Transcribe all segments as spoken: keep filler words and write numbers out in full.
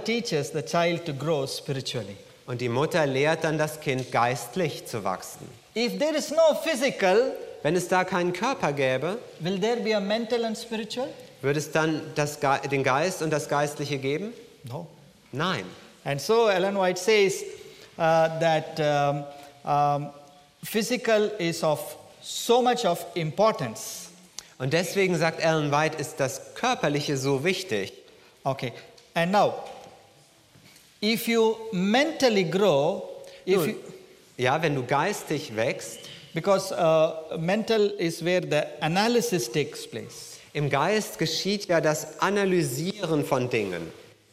teaches the child to grow spiritually. Und die Mutter lehrt dann das Kind, geistlich zu wachsen. If there is no physical, Wenn es da keinen Körper gäbe, will there be a mental and spiritual? würde es dann das, Ge- den Geist und das Geistliche geben? No. Nein. And so Ellen White says uh, that um, um, physical is of so much of importance. Und deswegen sagt Ellen White, ist das Körperliche so wichtig. Okay. And now, if you mentally grow, if Nun, you, ja, wenn du geistig wächst, because uh, mental is where the analysis takes place. im Geist geschieht ja das Analysieren von Dingen.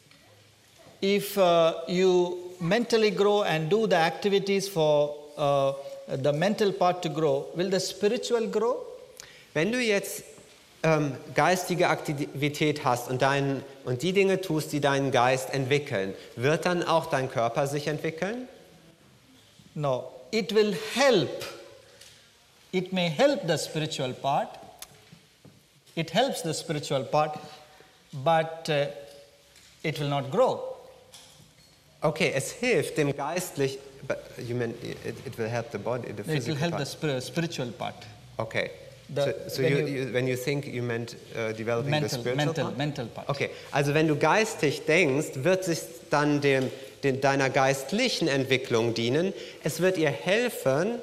If uh, you mentally grow and do the activities for uh, the mental part to grow, will the spiritual grow? Wenn du jetzt ähm, geistige Aktivität hast und, dein, und die Dinge tust, die deinen Geist entwickeln, wird dann auch dein Körper sich entwickeln? No, it will help. It may help the spiritual part. It helps the spiritual part, but uh, it will not grow. Okay, es hilft dem geistlich, but you meant it, it will help the body, the It will physical help part. the spir- spiritual part. Okay. The- so so when you, you- you, when you think you meant uh, developing the Mental, spiritual mental, part? mental part. Okay, also wenn du geistig denkst, wird es dann dem, dem, deiner geistlichen Entwicklung dienen. Es wird ihr helfen.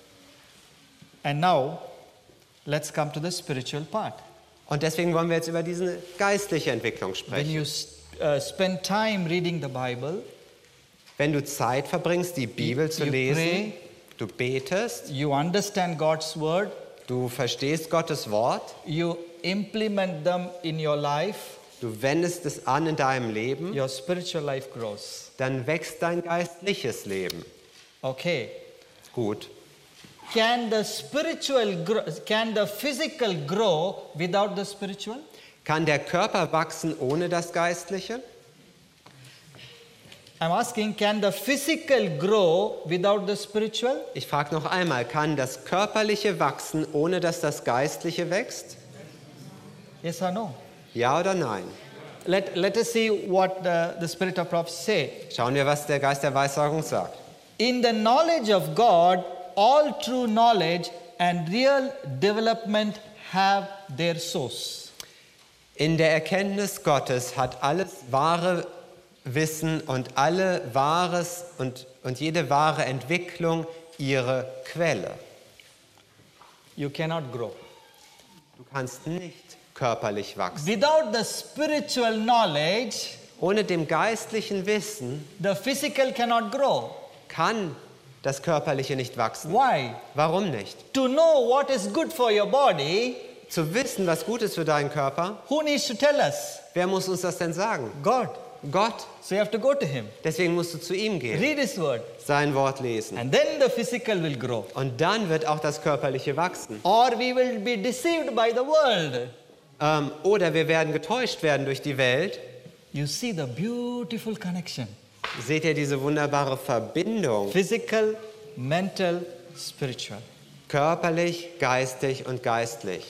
And now, let's come to the spiritual part. Und deswegen wollen wir jetzt über diese geistliche Entwicklung When sprechen. you uh, spend time reading the Bible, Wenn du Zeit verbringst, die Bibel zu you lesen, pray. du betest, you understand God's word, du verstehst Gottes Wort, you implement them in your life, du wendest es an in deinem Leben, your spiritual life grows. dann wächst dein geistliches Leben. Okay. Gut. Can the spiritual grow, can the physical grow without the spiritual? Kann der Körper wachsen ohne das Geistliche? I'm asking, can the physical grow without the spiritual? Ich frage noch einmal, kann das Körperliche wachsen, ohne dass das Geistliche wächst? Yes or no? Ja oder nein? Let, let us see what the, the spirit of prophecy say. Schauen wir, was der Geist der Weissagung sagt. In the knowledge of God, all true knowledge and real development have their source. In der Erkenntnis Gottes hat alles wahre Wissen und alle wahres und, und jede wahre Entwicklung ihre Quelle. You cannot grow. Du kannst nicht körperlich wachsen. Without the spiritual knowledge, Ohne dem geistlichen Wissen the physical cannot grow. kann das Körperliche nicht wachsen. Why? Warum nicht? To know what is good for your body, Zu wissen, was gut ist für deinen Körper, who needs to tell us? wer muss uns das denn sagen? God. Gott. So you have to go to Him. Deswegen musst du zu ihm gehen, Read His word. sein Wort lesen. And then the physical will grow. Und dann wird auch das Körperliche wachsen. Or we will be deceived by the world. Ähm, oder wir werden getäuscht werden durch die Welt. You see the beautiful connection. Seht ihr diese wunderbare Verbindung? Physical, mental, spiritual. Körperlich, geistig und geistlich.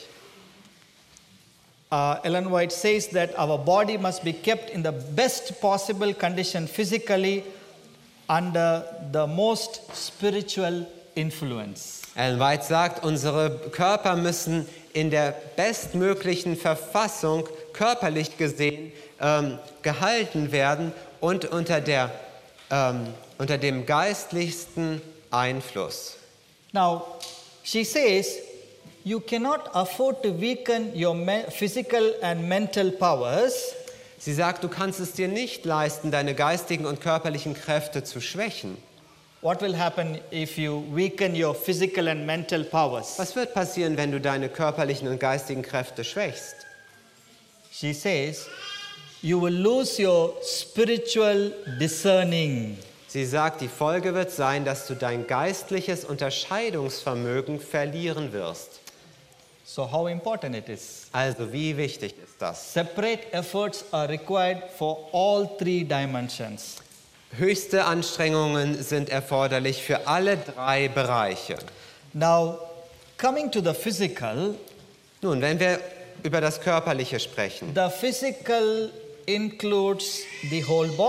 Uh, Ellen White says that our body must be kept in the best possible condition physically under the most spiritual influence. Ellen White sagt, unsere Körper müssen in der bestmöglichen Verfassung, körperlich gesehen, ähm, gehalten werden und unter, der, ähm, unter dem geistlichsten Einfluss. Now, she says, you cannot afford to weaken your me- physical and mental powers Sie sagt, du kannst es dir nicht leisten, deine geistigen und körperlichen Kräfte zu schwächen. What will happen if you weaken your physical and mental powers? Was wird passieren, wenn du deine körperlichen und geistigen Kräfte schwächst? She says, you will lose your spiritual discerning. Sie sagt, die Folge wird sein, dass du dein geistliches Unterscheidungsvermögen verlieren wirst. So how important it is. Also, wie wichtig ist das? Separate efforts are required for all three dimensions. Höchste Anstrengungen sind erforderlich für alle drei Bereiche. Now, coming to the physical, Nun, wenn wir über das Körperliche sprechen, the physical includes the whole body.